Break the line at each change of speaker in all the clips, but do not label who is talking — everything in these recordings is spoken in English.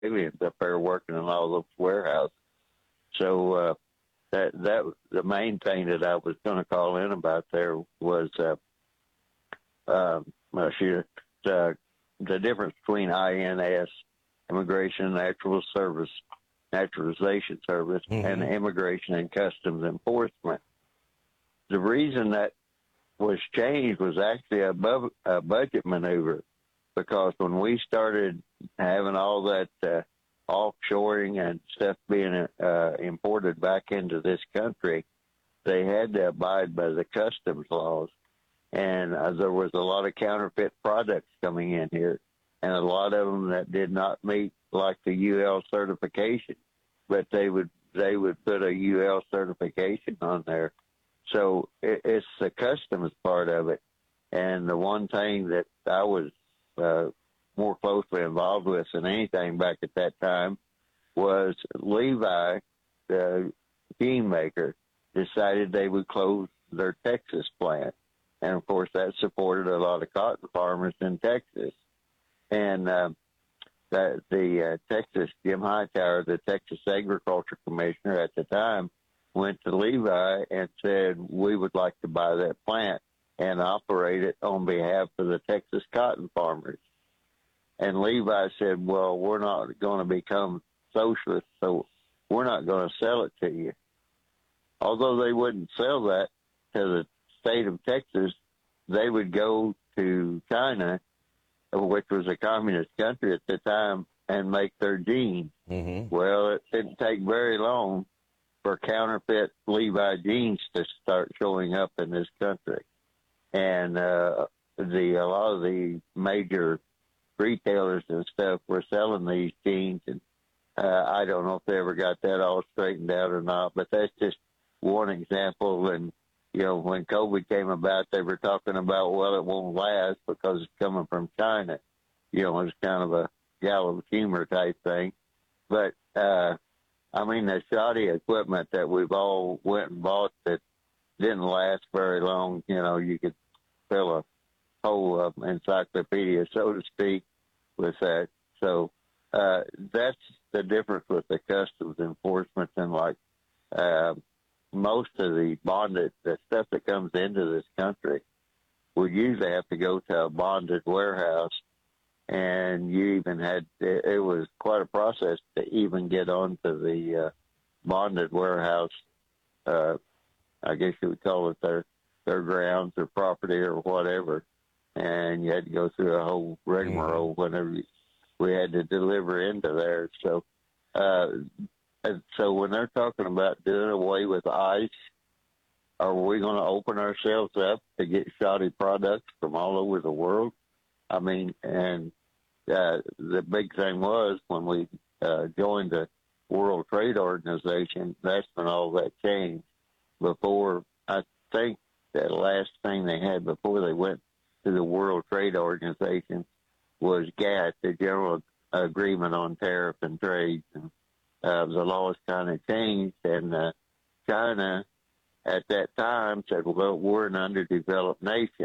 aliens up there working in all those warehouses. So that the main thing that I was going to call in about there was shoot, the difference between INS, Immigration Naturalization Service, and Immigration and Customs Enforcement. The reason that was changed was actually a budget maneuver, because when we started having all that offshoring and stuff being imported back into this country, they had to abide by the customs laws. And there was a lot of counterfeit products coming in here, and a lot of them that did not meet like the UL certification, but they would put a UL certification on there. So it's the customs part of it. And the one thing that I was more closely involved with than anything back at that time was Levi, the jean maker, decided they would close their Texas plant. And, of course, that supported a lot of cotton farmers in Texas. And the Texas, Jim Hightower, the Texas Agriculture Commissioner at the time, went to Levi and said, we would like to buy that plant and operate it on behalf of the Texas cotton farmers. And Levi said, well, we're not going to become socialists, so we're not going to sell it to you. Although they wouldn't sell that to the state of Texas, they would go to China, which was a communist country at the time, and make their jeans. Well, it didn't take very long for counterfeit Levi jeans to start showing up in this country. And a lot of the major retailers and stuff were selling these jeans, and I don't know if they ever got that all straightened out or not, but that's just one example. And, you know, when COVID came about, they were talking about, well, it won't last because it's coming from China. You know, it's kind of a gallows humor type thing. But, I mean, the shoddy equipment that we've all went and bought that didn't last very long, you know, you could fill a whole encyclopedia, so to speak, with that. So that's the difference with the customs enforcement. And like most of the stuff that comes into this country would usually have to go to a bonded warehouse. And you even it was quite a process to even get onto the bonded warehouse. I guess you would call it their grounds or property or whatever. And you had to go through a whole rigmarole whenever we had to deliver into there. So, so when they're talking about doing away with ICE, are we going to open ourselves up to get shoddy products from all over the world? I mean, and the big thing was when we joined the World Trade Organization, that's when all that changed. Before, I think the last thing they had before they went to the World Trade Organization was GATT, the General Agreement on Tariff and Trade. And the laws kind of changed, and China at that time said, well, we're an underdeveloped nation,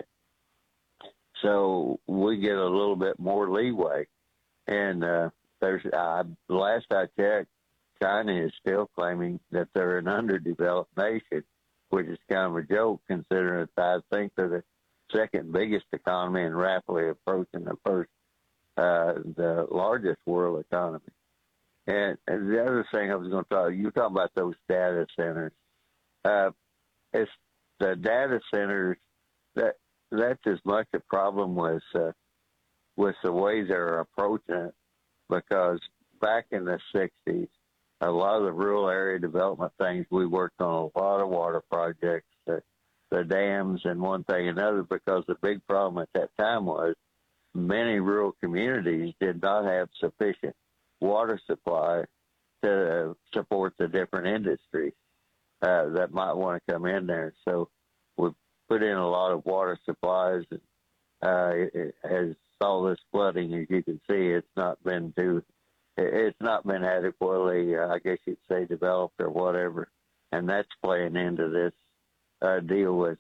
so we get a little bit more leeway. And last I checked, China is still claiming that they're an underdeveloped nation, which is kind of a joke considering that I think they're the second biggest economy and rapidly approaching the largest world economy. And the other thing I was going to talk, you were talking about those data centers. It's the data centers that's as much a problem with the way they're approaching it, because back in the 60s, a lot of the rural area development things, we worked on a lot of water projects, the dams and one thing and another, because the big problem at that time was many rural communities did not have sufficient water supply to support the different industries that might want to come in there. So we put in a lot of water supplies, and as all this flooding, as you can see, it's not been adequately, I guess you'd say, developed or whatever, and that's playing into this deal with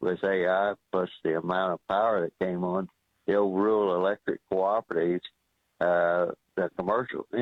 AI, plus the amount of power that came on. The old rural electric cooperatives the commercial